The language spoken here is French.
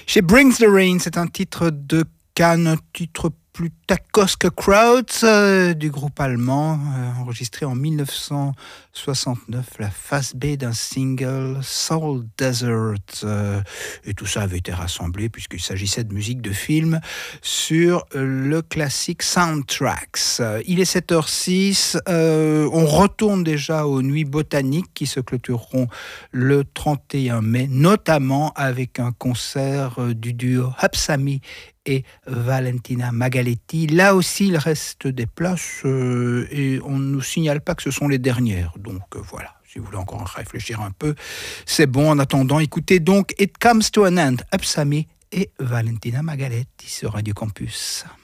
Chez Brings the Rain, c'est un titre de Cannes, un titre plus tacos que Krauts du groupe allemand, enregistré en 1969, la face B d'un single Soul Desert. Et tout ça avait été rassemblé puisqu'il s'agissait de musique de film sur le classique Soundtracks. Il est 7h06, on retourne déjà aux nuits botaniques qui se clôtureront le 31 mai, notamment avec un concert du duo Hapsami et Valentina Magaletti. Là aussi, il reste des places et on ne nous signale pas que ce sont les dernières. Donc voilà, si vous voulez encore réfléchir un peu, c'est bon. En attendant, écoutez donc It Comes to an End, Hapsami et Valentina Magaletti sur Radio Campus.